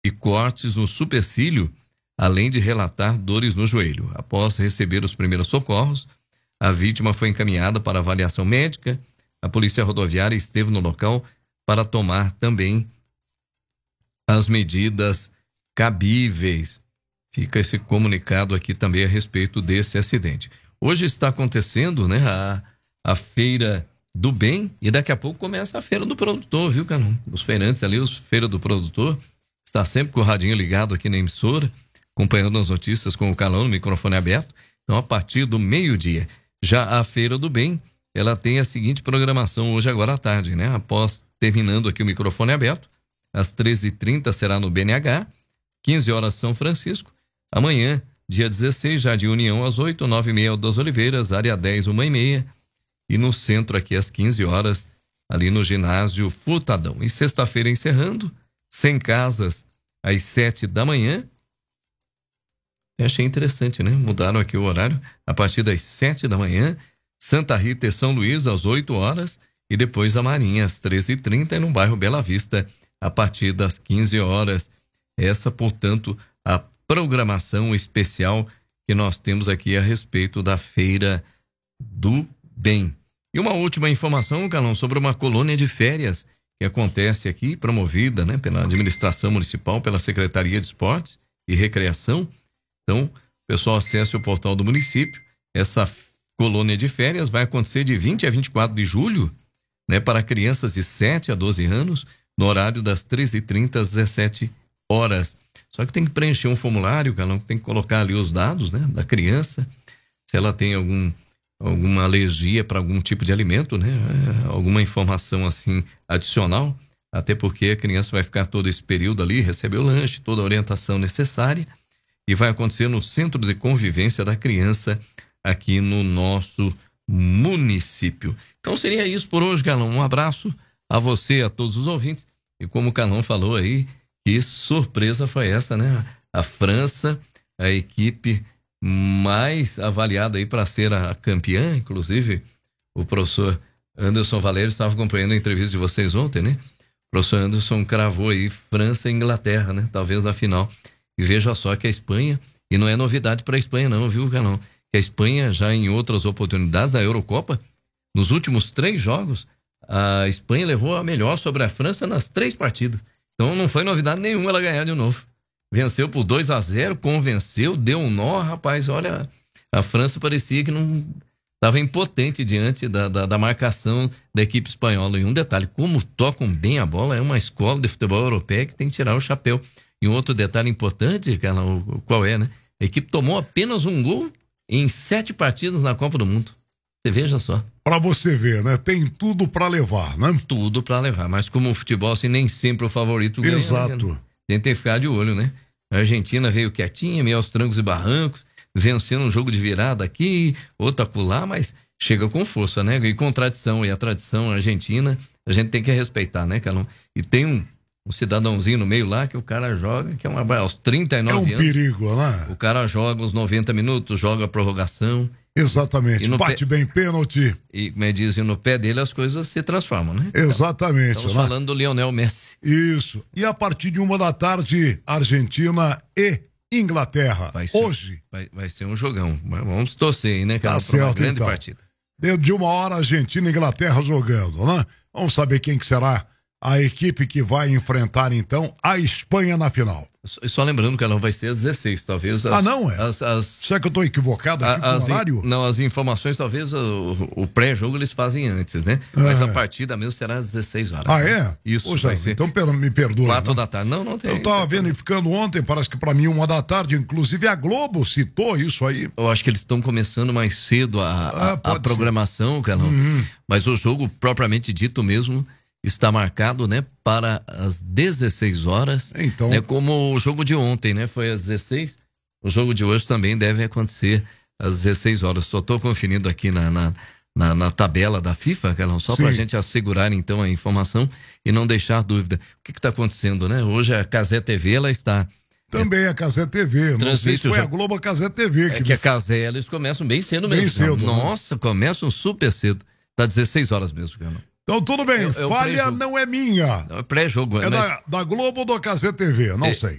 e cortes no supercílio, além de relatar dores no joelho. Após receber os primeiros socorros, a vítima foi encaminhada para avaliação médica. A Polícia Rodoviária esteve no local para tomar também as medidas cabíveis. Fica esse comunicado aqui também a respeito desse acidente. Hoje está acontecendo, né, a Feira do Bem, e daqui a pouco começa a Feira do Produtor, viu, Carlão? Os feirantes ali, os Feira do Produtor, está sempre com o radinho ligado aqui na emissora, acompanhando as notícias com o Carlão no microfone aberto. Então, a partir do meio-dia. Já a Feira do Bem, ela tem a seguinte programação hoje, agora à tarde, né? Após terminando aqui o microfone aberto, às 13h30 será no BNH, 15 horas São Francisco. Amanhã, dia 16, Jardim União, às 8h, 9h30 das Oliveiras, área 10, 1h30. E no centro aqui às 15 horas, ali no ginásio Furtadão. E sexta-feira encerrando, 100 casas às 7 da manhã. Eu achei interessante, né? Mudaram aqui o horário a partir das 7 da manhã. Santa Rita e São Luís às 8 horas e depois a Marinha às 13h30 e no bairro Bela Vista a partir das 15 horas. Essa, portanto, a programação especial que nós temos aqui a respeito da Feira do Bem. E uma última informação, Carlão, sobre uma colônia de férias que acontece aqui, promovida, né, pela administração municipal, pela Secretaria de Esportes e Recreação. Então, o pessoal acesse o portal do município. Essa colônia de férias vai acontecer de 20 a 24 de julho, né, para crianças de 7 a 12 anos, no horário das 13h30 às 17 horas. Só que tem que preencher um formulário, Carlão, tem que colocar ali os dados, né, da criança, se ela tem alguma alergia para algum tipo de alimento, né? Alguma informação assim adicional, até porque a criança vai ficar todo esse período ali, receber o lanche, toda a orientação necessária, e vai acontecer no Centro de Convivência da Criança aqui no nosso município. Então seria isso por hoje, Carlão. Um abraço a você, a todos os ouvintes. E como o Carlão falou aí, que surpresa foi essa, né? A França, a equipe mais avaliada aí para ser a campeã, inclusive o professor Anderson Valério estava acompanhando a entrevista de vocês ontem, né? O professor Anderson cravou aí França e Inglaterra, né? Talvez na final. E veja só que a Espanha, e não é novidade para a Espanha não, viu, Carlão? Que a Espanha já em outras oportunidades da Eurocopa, nos últimos 3 jogos, a Espanha levou a melhor sobre a França nas 3 partidas. Então não foi novidade nenhuma ela ganhar de novo. Venceu por 2-0, convenceu, deu um nó, rapaz, olha, a França parecia que não estava impotente diante da marcação da equipe espanhola. E um detalhe, como tocam bem a bola, é uma escola de futebol europeia que tem que tirar o chapéu. E um outro detalhe importante, qual é, né? A equipe tomou apenas um gol em 7 partidas na Copa do Mundo. Você veja só. Pra você ver, né? Tem tudo pra levar, né? Tudo pra levar, mas como o futebol, assim, nem sempre o favorito ganha. Exato. Né? Tem que ficar de olho, né? A Argentina veio quietinha, meio aos trancos e barrancos, vencendo um jogo de virada aqui, outro acolá, mas chega com força, né? E com tradição, e a tradição argentina, a gente tem que respeitar, né, Carlão? E tem um cidadãozinho no meio lá que o cara joga, que é aos 39 anos. É um perigo, né? O cara joga uns 90 minutos, joga a prorrogação. Exatamente, bate bem pênalti. E, como dizem, no pé dele as coisas se transformam, né? Exatamente. Estamos falando do Lionel Messi. Isso. E a partir de 1 da tarde, Argentina e Inglaterra. Hoje. Vai ser um jogão. Vamos torcer aí, né? Tá certo, uma grande então. partida. Dentro de 1 hora, Argentina e Inglaterra jogando, né? Vamos saber quem que será a equipe que vai enfrentar, então, a Espanha na final. Só lembrando que ela vai ser às 16, talvez. Não é? Será que eu tô equivocado aqui com o horário? Não, as informações, talvez o pré-jogo eles fazem antes, né? Mas a partida mesmo será às 16 horas. Ah, é? Isso. Poxa, vai ser. Então me perdoa. 4 da tarde. Não tem. Eu tava verificando ontem, parece que pra mim 1 da tarde, inclusive a Globo citou isso aí. Eu acho que eles estão começando mais cedo a programação, Carlão. Mas o jogo propriamente dito mesmo está marcado, né, para as 16 horas. Então, né, como o jogo de ontem, né, foi às 16. O jogo de hoje também deve acontecer às 16 horas. Só estou conferindo aqui na tabela da FIFA, Carlão, só para a gente assegurar então a informação e não deixar dúvida. O que está acontecendo, né? Hoje a Cazé TV ela está também a Cazé TV, não sei se foi a Globo ou a Cazé TV. Que a Cazé, eles começam bem cedo mesmo. Bem cedo. Nossa, começam super cedo. Tá 16 horas mesmo, Carlão. Então tudo bem, falha não é minha. É pré-jogo, É da Globo ou do KZTV, não sei.